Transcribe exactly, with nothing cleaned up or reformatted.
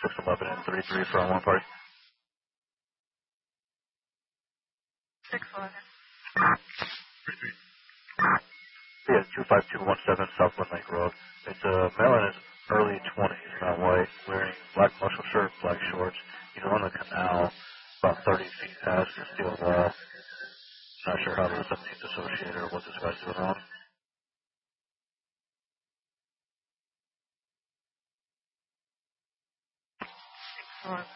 six eleven and three three for one party. six eleven. Yeah, two five two one seven Southland Lake Road. It's a uh, male in his early twenties, not white, wearing black muscle shirt, black shorts. He's on the canal, about thirty feet past the steel wall. Not sure how the seventeenth associated or what this guy's doing wrong. Six eleven.